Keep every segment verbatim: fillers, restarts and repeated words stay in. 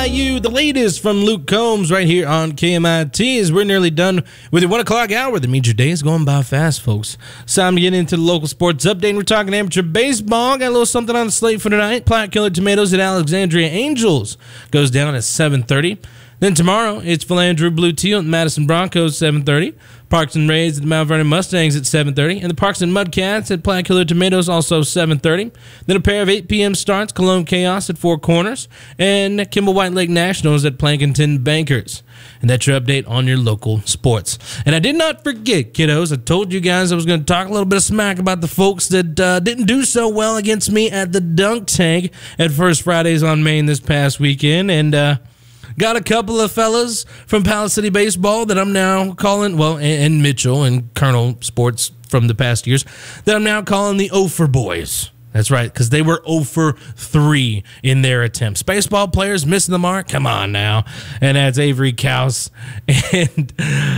you the latest from Luke Combs right here on K M I T as we're nearly done with the one o'clock hour. That means your day is going by fast, folks. It's time to get into the local sports update. We're talking amateur baseball. Got a little something on the slate for tonight. Platte Killer Tomatoes at Alexandria Angels goes down at seven thirty. Then tomorrow, it's Philandro Blue Teal at Madison Broncos, seven thirty. Parkson Rays at the Mount Vernon Mustangs at seven thirty. And the Parkson Mudcats at Platte Killer Tomatoes, also seven thirty. Then a pair of eight p.m. starts, Cologne Chaos at Four Corners. And Kimball White Lake Nationals at Plankinton Bankers. And that's your update on your local sports. And I did not forget, kiddos, I told you guys I was going to talk a little bit of smack about the folks that uh, didn't do so well against me at the Dunk Tank at First Fridays on Main this past weekend. And, uh... got a couple of fellas from Palace City Baseball that I'm now calling, well, and, and Mitchell and Colonel Sports from the past years, that I'm now calling the Ofer Boys. That's right, because they were zero for three in their attempts. Baseball players missing the mark? Come on now. And that's Avery Couse and,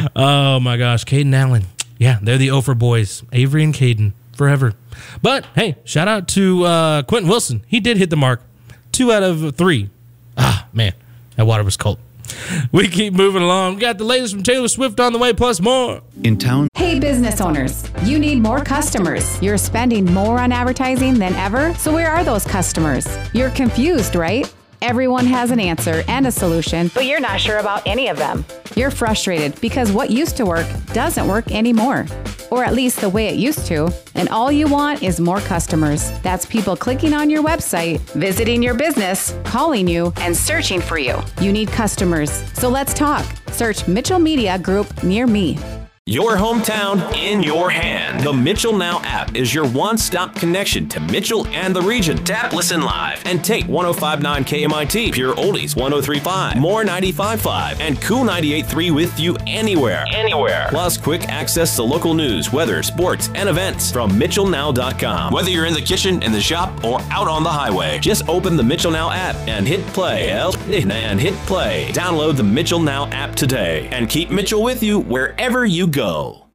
oh my gosh, Caden Allen. Yeah, they're the Ofer Boys. Avery and Caden, forever. But, hey, shout out to uh, Quentin Wilson. He did hit the mark. Two out of three. Ah, man. That water was cold. We keep moving along. We got the latest from Taylor Swift on the way, plus more. In town. Hey, business owners. You need more customers. You're spending more on advertising than ever. So where are those customers? You're confused, right? Everyone has an answer and a solution, but you're not sure about any of them. You're frustrated because what used to work doesn't work anymore, or at least the way it used to, and all you want is more customers. That's people clicking on your website, visiting your business, calling you, and searching for you. You need customers, so let's talk. Search Mitchell Media Group near me. Your hometown in your hand. The Mitchell Now app is your one-stop connection to Mitchell and the region. Tap Listen Live and take one oh five point nine K M I T, Pure Oldies one oh three point five, More ninety-five point five, and Cool ninety-eight point three with you anywhere. Anywhere. Plus quick access to local news, weather, sports, and events from Mitchell Now dot com. Whether you're in the kitchen, in the shop, or out on the highway, just open the Mitchell Now app and hit play. And hit play. Download the Mitchell Now app today and keep Mitchell with you wherever you go. Go.